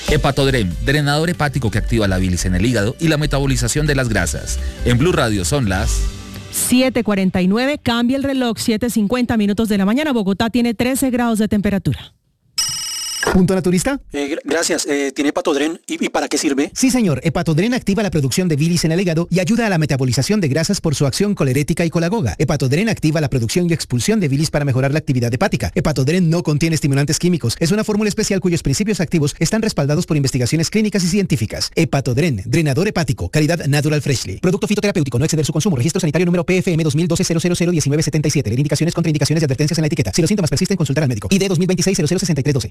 Hepatodren, drenador hepático que activa la bilis en el hígado y la metabolización de las grasas. En Blue Radio son las 7:49, cambia el reloj, 7:50 minutos de la mañana. Bogotá tiene 13 grados de temperatura. ¿Punto naturista? Gracias. ¿Tiene Hepatodren? ¿Y para qué sirve? Sí, señor. Hepatodren activa la producción de bilis en el hígado y ayuda a la metabolización de grasas por su acción colerética y colagoga. Hepatodren activa la producción y expulsión de bilis para mejorar la actividad hepática. Hepatodren no contiene estimulantes químicos. Es una fórmula especial cuyos principios activos están respaldados por investigaciones clínicas y científicas. Hepatodren, drenador hepático, calidad Natural Freshly. Producto fitoterapéutico, no exceder su consumo. Registro sanitario número PFM 2012-0001977. Leer indicaciones, contraindicaciones y advertencias en la etiqueta. Si los síntomas persisten, consultar al médico. ID 2026-006312.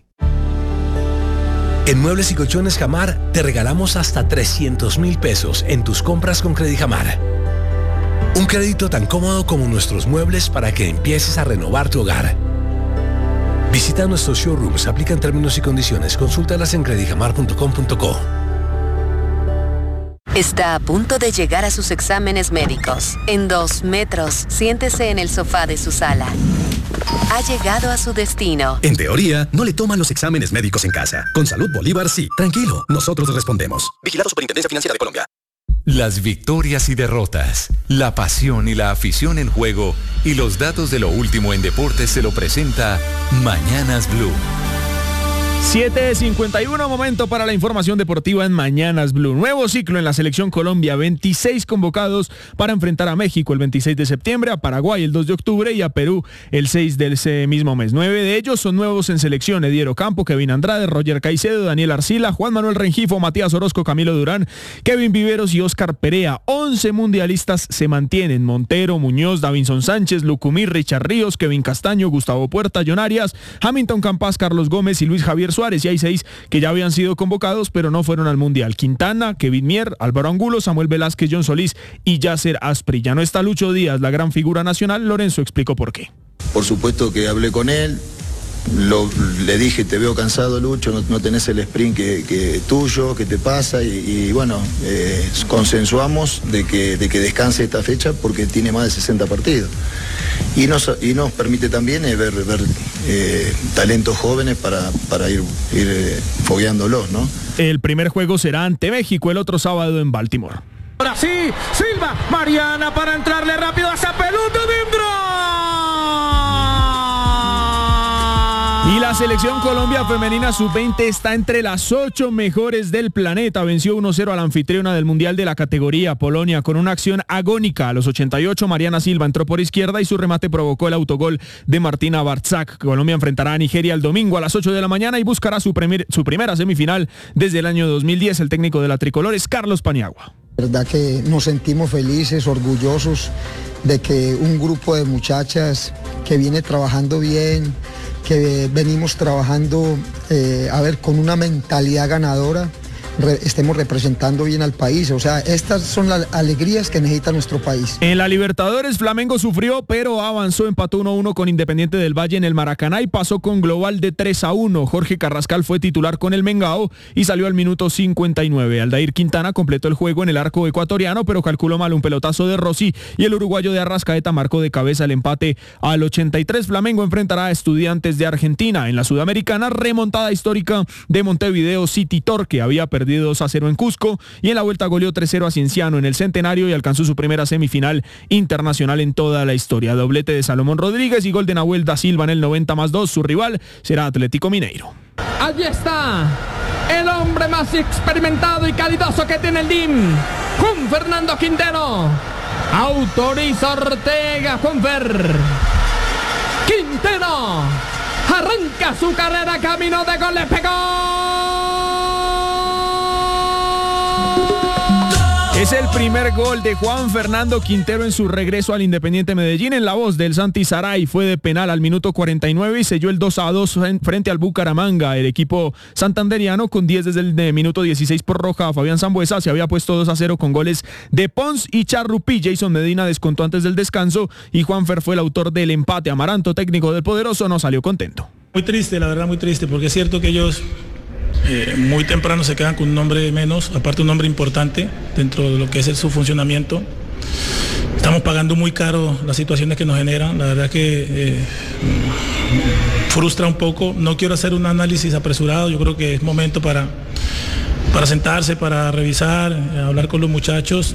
En Muebles y Colchones Jamar te regalamos hasta 300.000 pesos en tus compras con Credijamar. Un crédito tan cómodo como nuestros muebles para que empieces a renovar tu hogar. Visita nuestros showrooms, aplican términos y condiciones. Consúltalas en credijamar.com.co. Está a punto de llegar a sus exámenes médicos. En 2 metros, siéntese en el sofá de su sala. Ha llegado a su destino. En teoría, no le toman los exámenes médicos en casa. Con Salud Bolívar, sí. Tranquilo, nosotros respondemos. Vigilado Superintendencia Financiera de Colombia. Las victorias y derrotas, la pasión y la afición en juego y los datos de lo último en deportes se lo presenta Mañanas Blue. 7:51, momento para la información deportiva en Mañanas Blue. Nuevo ciclo en la Selección Colombia, 26 convocados para enfrentar a México el 26 de septiembre, a Paraguay el 2 de octubre y a Perú el 6 de ese mismo mes. 9 de ellos son nuevos en selección: Edier Ocampo, Kevin Andrade, Roger Caicedo, Daniel Arcila, Juan Manuel Rengifo, Matías Orozco, Camilo Durán, Kevin Viveros y Oscar Perea. 11 mundialistas se mantienen: Montero, Muñoz, Davinson Sánchez, Lucumí, Richard Ríos, Kevin Castaño, Gustavo Puerta, John Arias, Hamilton Campas, Carlos Gómez y Luis Javier Suárez, y hay 6 que ya habían sido convocados pero no fueron al Mundial: Quintana, Kevin Mier, Álvaro Angulo, Samuel Velázquez, John Solís y Yasser Aspri. Ya no está Lucho Díaz, la gran figura nacional. Lorenzo explicó por qué. Por supuesto que hablé con él, le dije: te veo cansado, Lucho, no tenés el sprint que tuyo, que te pasa, y bueno, consensuamos de que descanse esta fecha porque tiene más de 60 partidos. Y nos permite también ver talentos jóvenes para ir fogueándolos, ¿no? El primer juego será ante México el otro sábado en Baltimore. Ahora sí, Silva, Mariana para entrarle rápido a esa pelota dentro. Y la Selección Colombia Femenina Sub-20 está entre las 8 mejores del planeta. Venció 1-0 a la anfitriona del Mundial de la categoría, Polonia, con una acción agónica. A los 88, Mariana Silva entró por izquierda y su remate provocó el autogol de Martina Barczak. Colombia enfrentará a Nigeria el domingo a las 8 de la mañana y buscará su primera semifinal desde el año 2010. El técnico de la tricolor es Carlos Paniagua. Verdad que nos sentimos felices, orgullosos de que un grupo de muchachas que viene trabajando bien, que venimos trabajando con una mentalidad ganadora, estemos representando bien al país. O sea, estas son las alegrías que necesita nuestro país. En la Libertadores, Flamengo sufrió, pero avanzó, empató 1-1 con Independiente del Valle en el Maracaná y pasó con global de 3-1. Jorge Carrascal fue titular con el Mengao y salió al minuto 59. Aldair Quintana completó el juego en el arco ecuatoriano, pero calculó mal un pelotazo de Rossi y el uruguayo de Arrascaeta marcó de cabeza el empate al 83. Flamengo enfrentará a Estudiantes de Argentina. En la Sudamericana, remontada histórica de Montevideo City Torque. Había perdido 2-0 en Cusco y en la vuelta goleó 3-0 a Cienciano en el Centenario y alcanzó su primera semifinal internacional en toda la historia. Doblete de Salomón Rodríguez y gol de Nahuel da Silva en el 90+2. Su rival será Atlético Mineiro. Allí está el hombre más experimentado y calidoso que tiene el DIM, Juan Fernando Quintero. Autoriza Ortega, Juanfer. Quintero arranca su carrera, camino de gol, le pegó. Es el primer gol de Juan Fernando Quintero en su regreso al Independiente Medellín. En la voz del Santi Saray fue de penal al minuto 49 y selló el 2-2 frente al Bucaramanga. El equipo santanderiano, con 10 desde el minuto 16 por roja a Fabián Sambuesa, se había puesto 2-0 con goles de Pons y Charrupí. Jason Medina descontó antes del descanso y Juanfer fue el autor del empate. Amaranto, técnico del Poderoso, no salió contento. Muy triste, la verdad, muy triste, porque es cierto que ellos muy temprano se quedan con un nombre menos, aparte un nombre importante dentro de lo que es su funcionamiento. Estamos pagando muy caro las situaciones que nos generan, la verdad que frustra un poco. No quiero hacer un análisis apresurado, yo creo que es momento para sentarse, para revisar, hablar con los muchachos.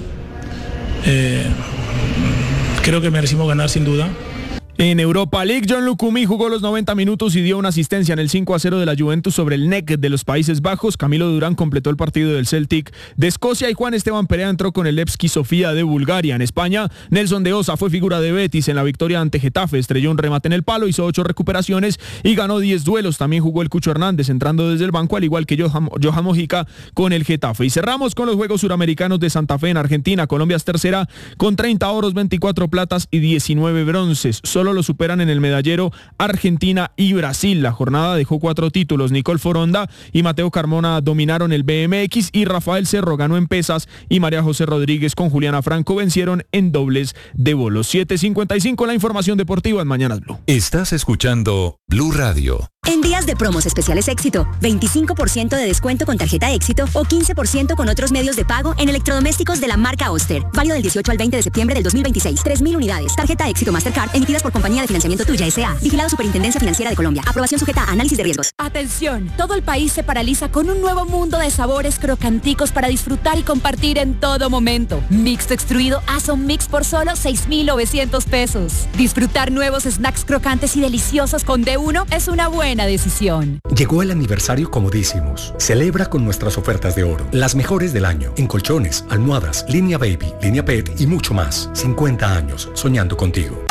Creo que merecimos ganar sin duda. En Europa League, John Lucumí jugó los 90 minutos y dio una asistencia en el 5-0 de la Juventus sobre el NEC de los Países Bajos. Camilo Durán completó el partido del Celtic de Escocia y Juan Esteban Perea entró con el Levski Sofía de Bulgaria. En España, Nelson de Osa fue figura de Betis en la victoria ante Getafe. Estrelló un remate en el palo, hizo 8 recuperaciones y ganó 10 duelos. También jugó el Cucho Hernández entrando desde el banco, al igual que Johan Mojica con el Getafe. Y cerramos con los Juegos Suramericanos de Santa Fe en Argentina. Colombia es tercera con 30 oros, 24 platas y 19 bronces. Solo lo superan en el medallero Argentina y Brasil. La jornada dejó 4 títulos. Nicole Foronda y Mateo Carmona dominaron el BMX y Rafael Cerro ganó en pesas y María José Rodríguez con Juliana Franco vencieron en dobles de bolos. 7:55 la información deportiva en Mañanas Blue. Estás escuchando Blue Radio. En días de promos especiales Éxito, 25% de descuento con tarjeta Éxito o 15% con otros medios de pago en electrodomésticos de la marca Oster. Válido del 18 al 20 de septiembre del 2026. 3.000 unidades. Tarjeta Éxito Mastercard emitidas por Compañía de Financiamiento Tuya S.A. Vigilado Superintendencia Financiera de Colombia. Aprobación sujeta a análisis de riesgos. Atención, todo el país se paraliza con un nuevo mundo de sabores crocanticos para disfrutar y compartir en todo momento. Mixto extruido Ason Mix por solo 6.900 pesos. Disfrutar nuevos snacks crocantes y deliciosos con D1 es una buena decisión. Llegó el aniversario Comodísimos. Celebra con nuestras ofertas de oro, las mejores del año, en colchones, almohadas, línea baby, línea pet y mucho más. 50 años soñando contigo.